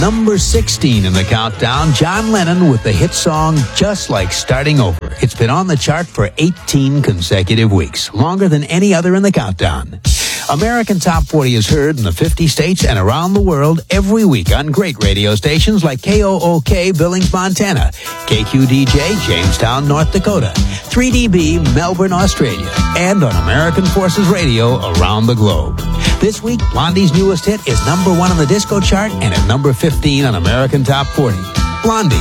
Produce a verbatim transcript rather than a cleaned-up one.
Number sixteen in the countdown, John Lennon with the hit song Just Like Starting Over. It's been on the chart for eighteen consecutive weeks, longer than any other in the countdown. American Top forty is heard in the fifty states and around the world every week on great radio stations like K O O K Billings, Montana, K Q D J Jamestown, North Dakota, three D B Melbourne, Australia, and on American Forces Radio around the globe. This week, Blondie's newest hit is number one on the disco chart and at number fifteen on American Top forty. Blondie.